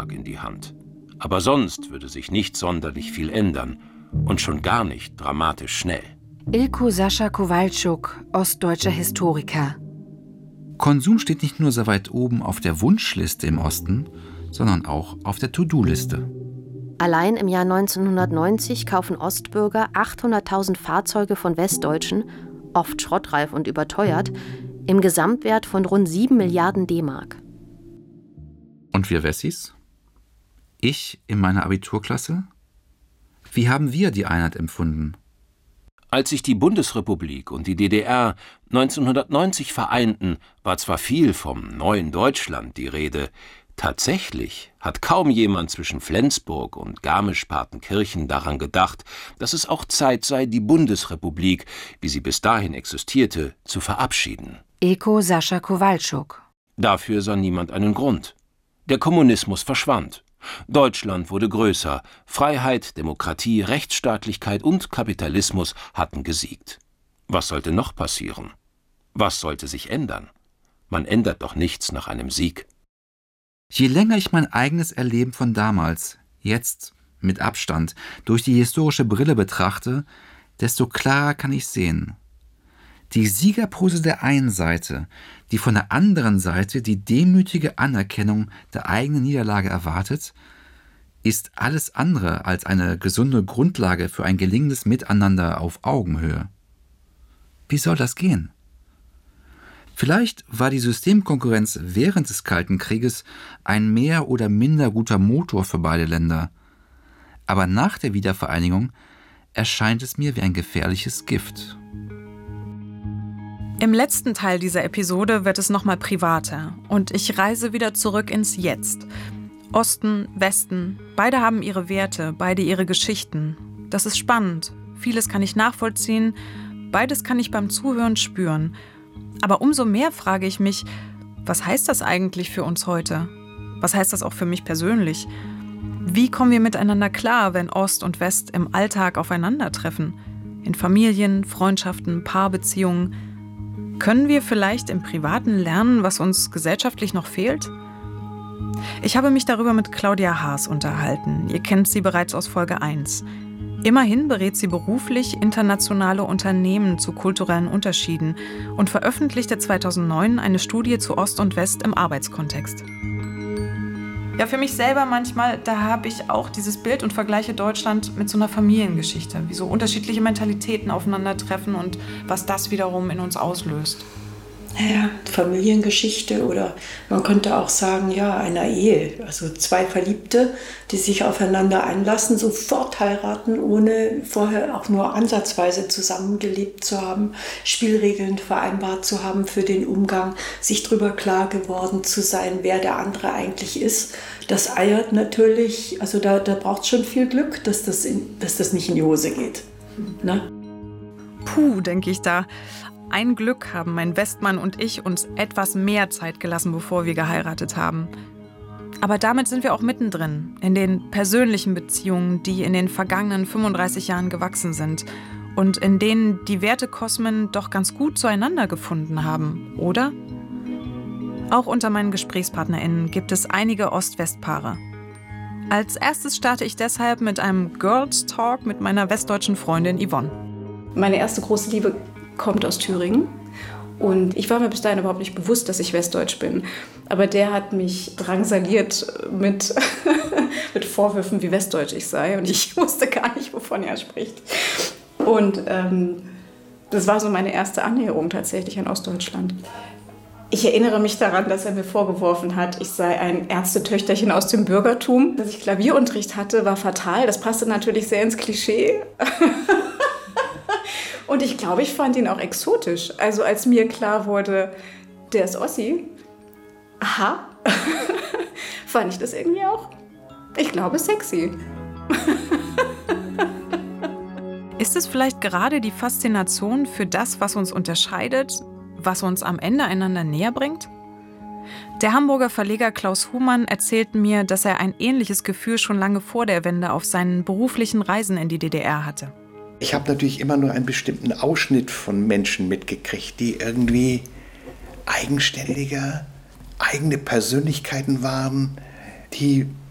D-Mark in die Hand. Aber sonst würde sich nicht sonderlich viel ändern und schon gar nicht dramatisch schnell. Ilko Sascha Kowalczuk, ostdeutscher Historiker. Konsum steht nicht nur sehr weit oben auf der Wunschliste im Osten, sondern auch auf der To-Do-Liste. Allein im Jahr 1990 kaufen Ostbürger 800.000 Fahrzeuge von Westdeutschen, oft schrottreif und überteuert, im Gesamtwert von rund 7 Milliarden D-Mark. Und wir Wessis? Ich in meiner Abiturklasse? Wie haben wir die Einheit empfunden? Als sich die Bundesrepublik und die DDR 1990 vereinten, war zwar viel vom neuen Deutschland die Rede, tatsächlich hat kaum jemand zwischen Flensburg und Garmisch-Partenkirchen daran gedacht, dass es auch Zeit sei, die Bundesrepublik, wie sie bis dahin existierte, zu verabschieden. Ilko Sascha Kowalczuk. Dafür sah niemand einen Grund. Der Kommunismus verschwand. Deutschland wurde größer. Freiheit, Demokratie, Rechtsstaatlichkeit und Kapitalismus hatten gesiegt. Was sollte noch passieren? Was sollte sich ändern? Man ändert doch nichts nach einem Sieg. Je länger ich mein eigenes Erleben von damals, jetzt mit Abstand, durch die historische Brille betrachte, desto klarer kann ich sehen. Die Siegerpose der einen Seite, die von der anderen Seite die demütige Anerkennung der eigenen Niederlage erwartet, ist alles andere als eine gesunde Grundlage für ein gelingendes Miteinander auf Augenhöhe. Wie soll das gehen? Vielleicht war die Systemkonkurrenz während des Kalten Krieges ein mehr oder minder guter Motor für beide Länder. Aber nach der Wiedervereinigung erscheint es mir wie ein gefährliches Gift. Im letzten Teil dieser Episode wird es nochmal privater und ich reise wieder zurück ins Jetzt. Osten, Westen, beide haben ihre Werte, beide ihre Geschichten. Das ist spannend, vieles kann ich nachvollziehen, beides kann ich beim Zuhören spüren. Aber umso mehr frage ich mich, was heißt das eigentlich für uns heute? Was heißt das auch für mich persönlich? Wie kommen wir miteinander klar, wenn Ost und West im Alltag aufeinandertreffen? In Familien, Freundschaften, Paarbeziehungen? Können wir vielleicht im Privaten lernen, was uns gesellschaftlich noch fehlt? Ich habe mich darüber mit Claudia Haas unterhalten. Ihr kennt sie bereits aus Folge 1. Immerhin berät sie beruflich internationale Unternehmen zu kulturellen Unterschieden und veröffentlichte 2009 eine Studie zu Ost und West im Arbeitskontext. Ja, für mich selber manchmal, da habe ich auch dieses Bild und vergleiche Deutschland mit so einer Familiengeschichte, wie so unterschiedliche Mentalitäten aufeinandertreffen und was das wiederum in uns auslöst. Ja, Familiengeschichte oder man könnte auch sagen, ja, einer Ehe. Also zwei Verliebte, die sich aufeinander einlassen, sofort heiraten, ohne vorher auch nur ansatzweise zusammengelebt zu haben, Spielregeln vereinbart zu haben für den Umgang, sich darüber klar geworden zu sein, wer der andere eigentlich ist. Das eiert natürlich, also da braucht es schon viel Glück, dass das nicht in die Hose geht. Ne? Puh, denke ich da. Ein Glück haben mein Westmann und ich uns etwas mehr Zeit gelassen, bevor wir geheiratet haben. Aber damit sind wir auch mittendrin, in den persönlichen Beziehungen, die in den vergangenen 35 Jahren gewachsen sind und in denen die Wertekosmen doch ganz gut zueinander gefunden haben, oder? Auch unter meinen GesprächspartnerInnen gibt es einige Ost-West-Paare. Als erstes starte ich deshalb mit einem Girls Talk mit meiner westdeutschen Freundin Yvonne. Meine erste große Liebe kommt aus Thüringen und ich war mir bis dahin überhaupt nicht bewusst, dass ich westdeutsch bin. Aber der hat mich drangsaliert mit Vorwürfen, wie westdeutsch ich sei und ich wusste gar nicht, wovon er spricht. Und das war so meine erste Annäherung tatsächlich an Ostdeutschland. Ich erinnere mich daran, dass er mir vorgeworfen hat, ich sei ein Ärztetöchterchen aus dem Bürgertum. Dass ich Klavierunterricht hatte, war fatal. Das passte natürlich sehr ins Klischee. Und ich glaube, ich fand ihn auch exotisch. Also als mir klar wurde, der ist Ossi, aha, fand ich das irgendwie auch, ich glaube, sexy. Ist es vielleicht gerade die Faszination für das, was uns unterscheidet, was uns am Ende einander näher bringt? Der Hamburger Verleger Klaus Humann erzählt mir, dass er ein ähnliches Gefühl schon lange vor der Wende auf seinen beruflichen Reisen in die DDR hatte. Ich habe natürlich immer nur einen bestimmten Ausschnitt von Menschen mitgekriegt, die irgendwie eigenständiger, eigene Persönlichkeiten waren, die